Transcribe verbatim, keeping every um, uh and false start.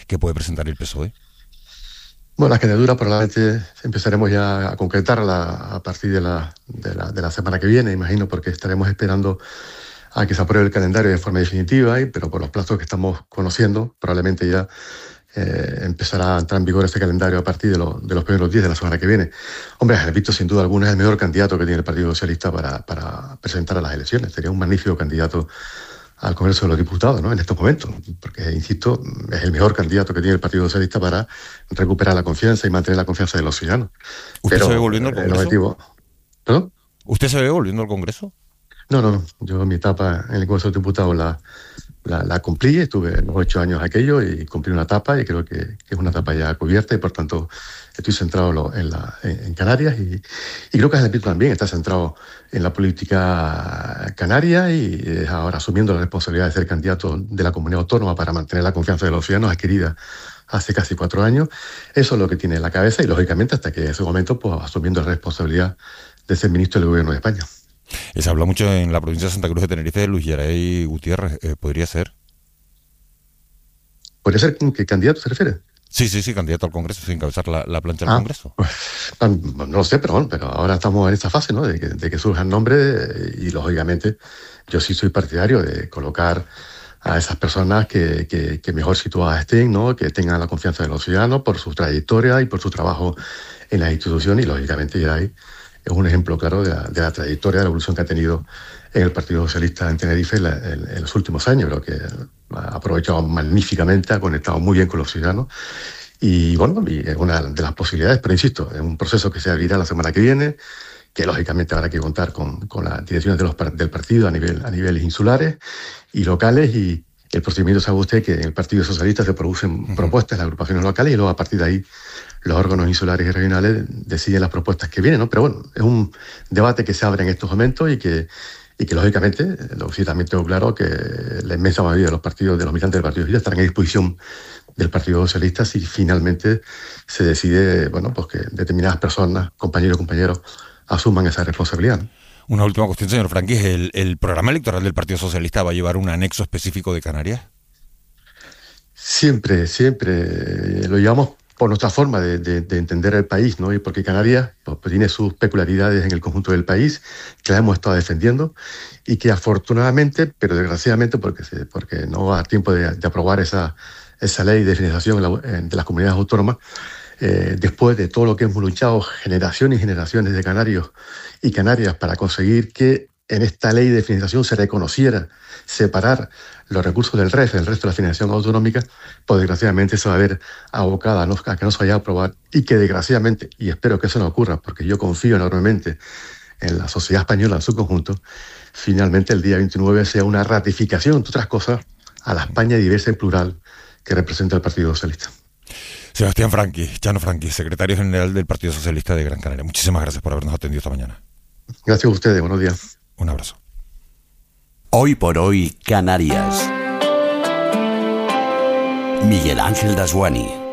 que puede presentar el P S O E? Bueno, la candidatura probablemente empezaremos ya a concretarla a partir de la, de la, de la semana que viene, imagino, porque estaremos esperando a que se apruebe el calendario de forma definitiva, y, pero por los plazos que estamos conociendo, probablemente ya eh, empezará a entrar en vigor ese calendario a partir de, lo, de los primeros días de la semana que viene. Hombre, repito, sin duda alguna es el mejor candidato que tiene el Partido Socialista para, para presentar a las elecciones. Sería un magnífico candidato al Congreso de los Diputados, ¿no?, en estos momentos, porque, insisto, es el mejor candidato que tiene el Partido Socialista para recuperar la confianza y mantener la confianza de los ciudadanos. ¿Usted Pero se ve volviendo al Congreso? El objetivo... ¿Perdón? ¿Usted se ve volviendo al Congreso? No, no, no. Yo mi etapa en el Congreso de los Diputados la, la, la cumplí, estuve los ocho años aquello y cumplí una etapa, y creo que, que es una etapa ya cubierta, y por tanto estoy centrado lo, en, la, en, en Canarias, y, y creo que el también está centrado en la política canaria, y es ahora asumiendo la responsabilidad de ser candidato de la comunidad autónoma para mantener la confianza de los ciudadanos adquirida hace casi cuatro años. Eso es lo que tiene en la cabeza, y lógicamente hasta que en ese momento, pues asumiendo la responsabilidad de ser ministro del Gobierno de España. Se habla mucho en la provincia de Santa Cruz de Tenerife de Luis Geray Gutiérrez. Eh, ¿Podría ser? ¿Podría ser qué candidato se refiere? Sí, sí, sí, candidato al Congreso, sin encabezar la, la plancha del ah, Congreso. Pues, no lo sé, pero, bueno, pero ahora estamos en esta fase, ¿no?, de que, de que surjan nombres, y lógicamente yo sí soy partidario de colocar a esas personas que, que, que mejor situadas estén, ¿no?, que tengan la confianza de los ciudadanos por su trayectoria y por su trabajo en las instituciones, y lógicamente ya hay es un ejemplo claro de la, de la trayectoria, de la evolución que ha tenido en el Partido Socialista en Tenerife en, la, en, en los últimos años. Creo que ha aprovechado magníficamente, ha conectado muy bien con los ciudadanos, y bueno, y es una de las posibilidades, pero insisto, es un proceso que se abrirá la semana que viene, que lógicamente habrá que contar con, con las direcciones de los, del partido a, nivel, a niveles insulares y locales, y el procedimiento sabe usted que en el Partido Socialista se producen uh-huh. propuestas, las agrupaciones locales, y luego a partir de ahí los órganos insulares y regionales deciden las propuestas que vienen, ¿no? Pero bueno, es un debate que se abre en estos momentos, y que, y que lógicamente, lo sí también tengo claro que la inmensa mayoría de los partidos, de los militantes del Partido Socialista estarán a disposición del Partido Socialista si finalmente se decide, bueno, pues que determinadas personas, compañeros y compañeros, asuman esa responsabilidad, ¿no? Una última cuestión, señor Franquis. ¿El, ¿El programa electoral del Partido Socialista va a llevar un anexo específico de Canarias? Siempre, siempre lo llevamos por nuestra forma de, de, de entender el país, ¿no? Y porque Canarias pues, tiene sus peculiaridades en el conjunto del país, que la hemos estado defendiendo, y que afortunadamente, pero desgraciadamente, porque, se, porque no va a tiempo de, de aprobar esa, esa ley de financiación de las comunidades autónomas, eh, después de todo lo que hemos luchado generaciones y generaciones de canarios y canarias para conseguir que en esta ley de financiación se reconociera separar los recursos del R E F, el resto de la financiación autonómica, pues desgraciadamente se va a ver abocada a, no, a que no se vaya a aprobar, y que desgraciadamente, y espero que eso no ocurra, porque yo confío enormemente en la sociedad española en su conjunto, finalmente el día veintinueve sea una ratificación, entre otras cosas, a la España diversa y plural que representa el Partido Socialista. Sebastián Franquis, Chano Franquis, secretario general del Partido Socialista de Gran Canaria. Muchísimas gracias por habernos atendido esta mañana. Gracias a ustedes, buenos días. Un abrazo. Hoy por hoy, Canarias. Miguel Ángel Dasguani.